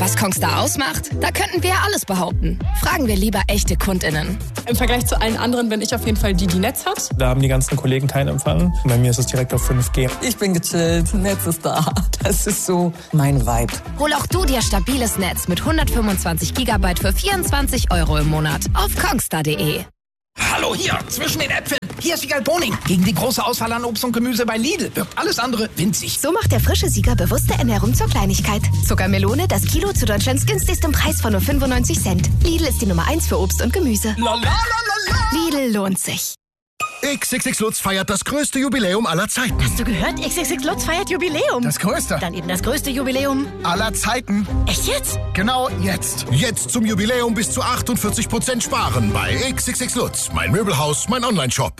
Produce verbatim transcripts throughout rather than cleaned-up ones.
Was Kongstar ausmacht? Da könnten wir alles behaupten. Fragen wir lieber echte KundInnen. Im Vergleich zu allen anderen bin ich auf jeden Fall die, die Netz hat. Da haben die ganzen Kollegen keinen Empfang. Bei mir ist es direkt auf fünf G. Ich bin gechillt, Netz ist da. Das ist so mein Vibe. Hol auch du dir stabiles Netz mit hundertfünfundzwanzig Gigabyte für vierundzwanzig Euro im Monat auf kongstar punkt de. Hallo hier, zwischen den Äpfeln. Hier ist Wiegald Boning. Gegen die große Auswahl an Obst und Gemüse bei Lidl wirkt alles andere winzig. So macht der frische Sieger bewusste Ernährung zur Kleinigkeit. Zuckermelone, das Kilo zu Deutschlands günstigstem Preis von nur fünfundneunzig Cent. Lidl ist die Nummer eins für Obst und Gemüse. La, la, la, la, la. Lidl lohnt sich. X X X Lutz feiert das größte Jubiläum aller Zeiten. Hast du gehört? X X X Lutz feiert Jubiläum. Das größte? Dann eben das größte Jubiläum aller Zeiten. Echt jetzt? Genau jetzt. Jetzt zum Jubiläum bis zu achtundvierzig Prozent sparen bei X X X Lutz. Mein Möbelhaus, mein Onlineshop.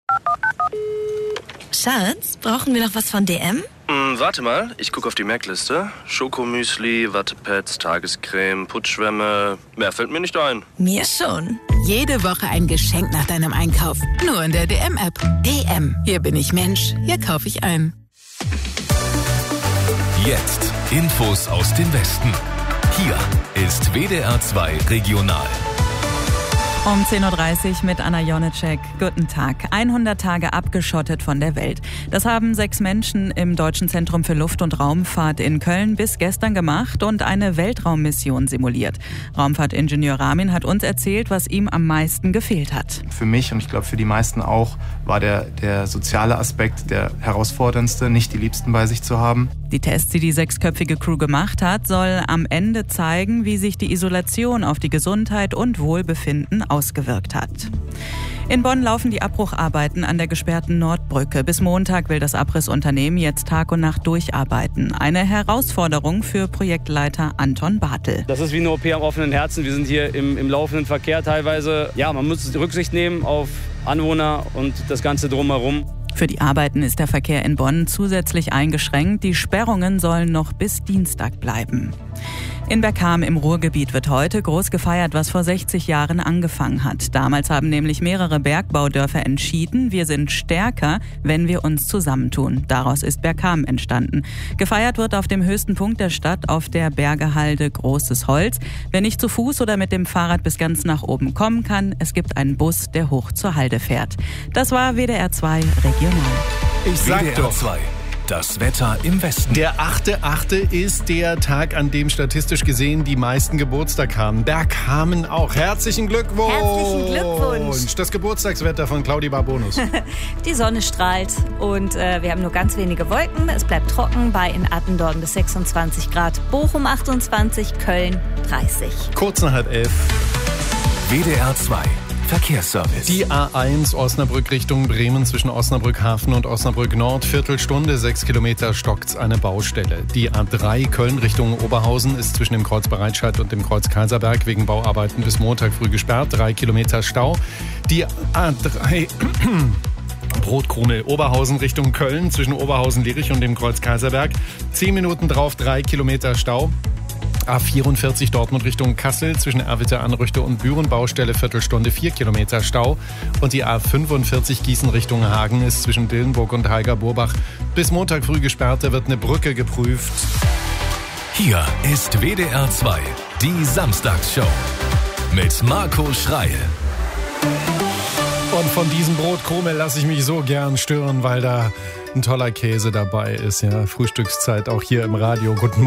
Schatz, brauchen wir noch was von D M? Mm, warte mal, ich gucke auf die Merkliste. Schokomüsli, Wattepads, Tagescreme, Putzschwämme. Mehr fällt mir nicht ein. Mir schon. Jede Woche ein Geschenk nach deinem Einkauf. Nur in der D M-App. D M. Hier bin ich Mensch. Hier kaufe ich ein. Jetzt Infos aus dem Westen. Hier ist W D R zwei Regional. Um zehn Uhr dreißig mit Anna Jonitschek. Guten Tag. hundert Tage abgeschottet von der Welt. Das haben sechs Menschen im Deutschen Zentrum für Luft- und Raumfahrt in Köln bis gestern gemacht und eine Weltraummission simuliert. Raumfahrtingenieur Ramin hat uns erzählt, was ihm am meisten gefehlt hat. Für mich und ich glaube für die meisten auch war der, der soziale Aspekt der herausforderndste, nicht die Liebsten bei sich zu haben. Die Tests, die die sechsköpfige Crew gemacht hat, soll am Ende zeigen, wie sich die Isolation auf die Gesundheit und Wohlbefinden ausgewirkt hat. In Bonn laufen die Abbrucharbeiten an der gesperrten Nordbrücke. Bis Montag will das Abrissunternehmen jetzt Tag und Nacht durcharbeiten. Eine Herausforderung für Projektleiter Anton Bartel. Das ist wie eine O P am offenen Herzen. Wir sind hier im, im laufenden Verkehr teilweise. Ja, man muss Rücksicht nehmen auf Anwohner und das Ganze drumherum. Für die Arbeiten ist der Verkehr in Bonn zusätzlich eingeschränkt. Die Sperrungen sollen noch bis Dienstag bleiben. In Bergkam im Ruhrgebiet wird heute groß gefeiert, was vor sechzig Jahren angefangen hat. Damals haben nämlich mehrere Bergbaudörfer entschieden, wir sind stärker, wenn wir uns zusammentun. Daraus ist Bergkam entstanden. Gefeiert wird auf dem höchsten Punkt der Stadt auf der Bergehalde Großes Holz. Wer nicht zu Fuß oder mit dem Fahrrad bis ganz nach oben kommen kann, es gibt einen Bus, der hoch zur Halde fährt. Das war W D R zwei Regional. Ich sag W D R zwei. Das Wetter im Westen. Der achte achte ist der Tag, an dem statistisch gesehen die meisten Geburtstag haben. Bergkamen auch. Herzlichen Glückwunsch. Herzlichen Glückwunsch. Das Geburtstagswetter von Claudi Barbonus. Die Sonne strahlt und äh, wir haben nur ganz wenige Wolken. Es bleibt trocken bei in Attendorn bis sechsundzwanzig Grad, Bochum achtundzwanzig, Köln dreißig. Kurz nach halb elf. W D R zwei. Verkehrsservice. Die A eins Osnabrück Richtung Bremen zwischen Osnabrück Hafen und Osnabrück Nord. Viertelstunde, sechs Kilometer stockt's eine Baustelle. Die A drei Köln Richtung Oberhausen ist zwischen dem Kreuz Bereitscheid und dem Kreuz Kaiserberg wegen Bauarbeiten bis Montag früh gesperrt. Drei Kilometer Stau. Die A drei Brotkrone Oberhausen Richtung Köln zwischen Oberhausen-Lierich und dem Kreuz Kaiserberg. Zehn Minuten drauf, drei Kilometer Stau. A vierundvierzig Dortmund Richtung Kassel zwischen Erwitte-Anrüchte und Büren, Baustelle Viertelstunde, vier Kilometer Stau. Und die A fünfundvierzig Gießen Richtung Hagen ist zwischen Dillenburg und Heiger-Burbach bis Montag früh gesperrt. Da wird eine Brücke geprüft. Hier ist W D R zwei, die Samstagsshow mit Marco Schreil. Und von diesem Brotkrummel lasse ich mich so gern stören, weil da ein toller Käse dabei ist. Ja, Frühstückszeit auch hier im Radio. Guten Morgen.